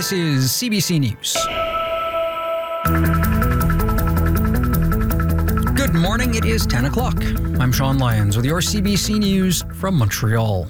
This is CBC News. Good morning, it is 10 o'clock. I'm Sean Lyons with your CBC News from Montreal.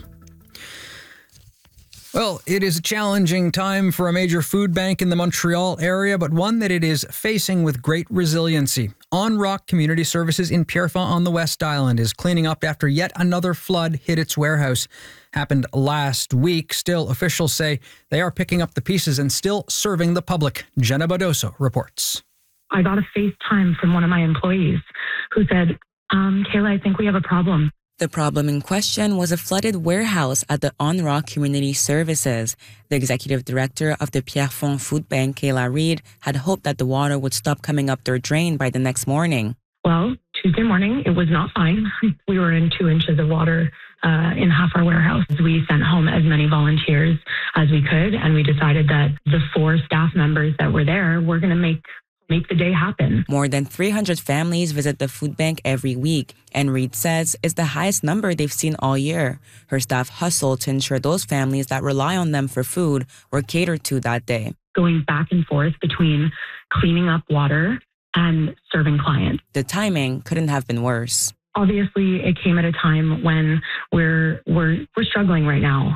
Well, it is a challenging time for a major food bank in the Montreal area, but one that it is facing with great resiliency. On Rock Community Services in Pierrefonds on the West Island is cleaning up after yet another flood hit its warehouse. Happened last week. Still, officials say they are picking up the pieces and still serving the public. Jenna Badoso reports. I got a FaceTime from one of my employees who said, Kayla, I think we have a problem. The problem in question was a flooded warehouse at the On Rock Community Services. The executive director of the Pierrefonds Food Bank, Kayla Reed, had hoped that the water would stop coming up their drain by the next morning. Well, Tuesday morning, it was not fine. We were in 2 inches of water in half our warehouse. We sent home as many volunteers as we could, and we decided that the 4 staff members that were there were going to make the day happen. More than 300 families visit the food bank every week, and Reed says it's the highest number they've seen all year. Her staff hustle to ensure those families that rely on them for food were catered to that day. Going back and forth between cleaning up water and serving clients. The timing couldn't have been worse. Obviously, it came at a time when we're struggling right now.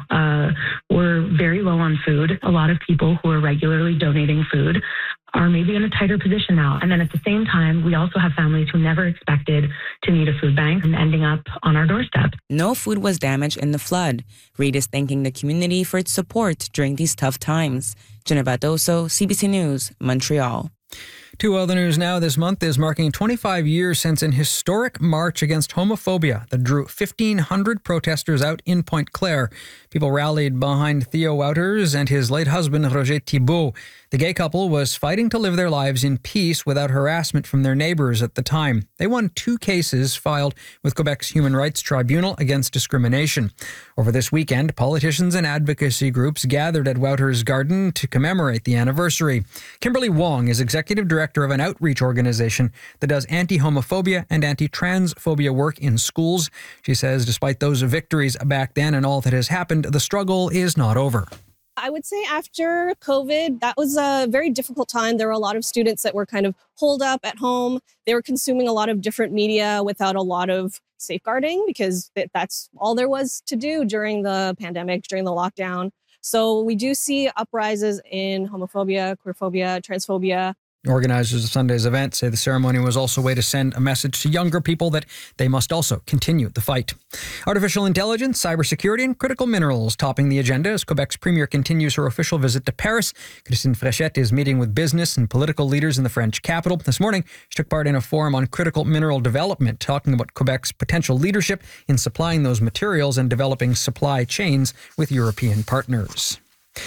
We're very low on food. A lot of people who are regularly donating food are maybe in a tighter position now. And then at the same time, we also have families who never expected to need a food bank and ending up on our doorstep. No food was damaged in the flood. Reed is thanking the community for its support during these tough times. Jenna Badoso, CBC News, Montreal. To other news now, this month is marking 25 years since an historic march against homophobia that drew 1,500 protesters out in Pointe Claire. People rallied behind Theo Wouters and his late husband, Roger Thibault. The gay couple was fighting to live their lives in peace without harassment from their neighbors at the time. They won 2 cases filed with Quebec's Human Rights Tribunal against discrimination. Over this weekend, politicians and advocacy groups gathered at Wouters' garden to commemorate the anniversary. Kimberly Wong is executive director of an outreach organization that does anti-homophobia and anti-transphobia work in schools. She says despite those victories back then and all that has happened, the struggle is not over. I would say after COVID, that was a very difficult time. There were a lot of students that were kind of holed up at home. They were consuming a lot of different media without a lot of safeguarding because that's all there was to do during the pandemic, during the lockdown. So we do see uprises in homophobia, queerphobia, transphobia. Organizers of Sunday's event say the ceremony was also a way to send a message to younger people that they must also continue the fight. Artificial intelligence, cybersecurity, and critical minerals topping the agenda as Quebec's premier continues her official visit to Paris. Christine Fréchette is meeting with business and political leaders in the French capital. This morning, she took part in a forum on critical mineral development, talking about Quebec's potential leadership in supplying those materials and developing supply chains with European partners.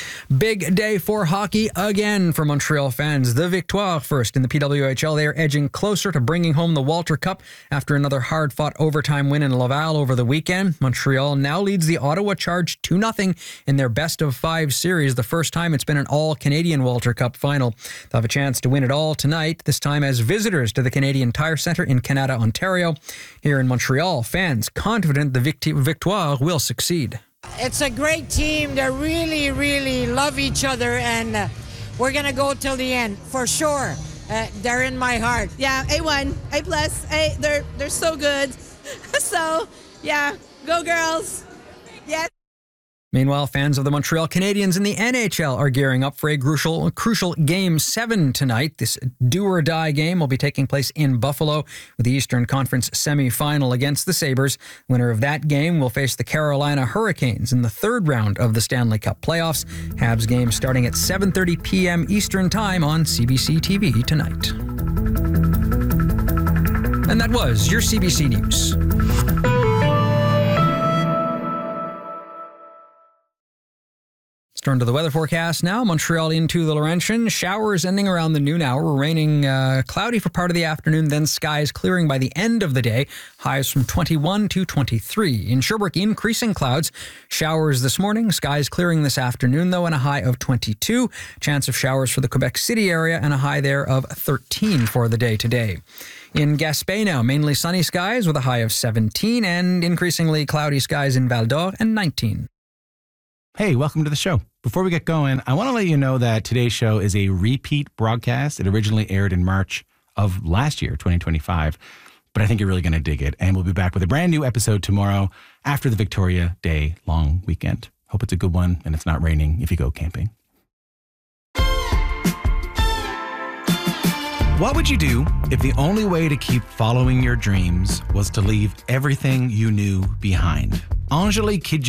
Big day for hockey again for Montreal fans. The Victoire first in the PWHL. They are edging closer to bringing home the Walter Cup after another hard-fought overtime win in Laval over the weekend. Montreal now leads the Ottawa Charge 2-0 in their best-of-5 series, the first time it's been an all-Canadian Walter Cup final. They'll have a chance to win it all tonight, this time as visitors to the Canadian Tire Centre in Canada, Ontario. Here in Montreal, fans confident the Victoire will succeed. It's a great team. They really, really love each other, and we're going to go till the end, for sure. They're in my heart. Yeah, A1, A+, they're so good. So, yeah, go girls. Yes. Meanwhile, fans of the Montreal Canadiens in the NHL are gearing up for a crucial Game 7 tonight. This do-or-die game will be taking place in Buffalo with the Eastern Conference semifinal against the Sabres. Winner of that game will face the Carolina Hurricanes in the 3rd round of the Stanley Cup playoffs. Habs game starting at 7:30 p.m. Eastern Time on CBC TV tonight. And that was your CBC News. Let's turn to the weather forecast now. Montreal into the Laurentian. Showers ending around the noon hour. Raining cloudy for part of the afternoon, then skies clearing by the end of the day. Highs from 21 to 23. In Sherbrooke, increasing clouds. Showers this morning. Skies clearing this afternoon, though, and a high of 22. Chance of showers for the Quebec City area and a high there of 13 for the day today. In Gaspé now, mainly sunny skies with a high of 17 and increasingly cloudy skies in Val d'Or and 19. Hey, welcome to the show. Before we get going, I want to let you know that today's show is a repeat broadcast. It originally aired in March of last year, 2025, but I think you're really going to dig it. And we'll be back with a brand new episode tomorrow after the Victoria Day long weekend. Hope it's a good one and it's not raining if you go camping. What would you do if the only way to keep following your dreams was to leave everything you knew behind? Angelique Kidjo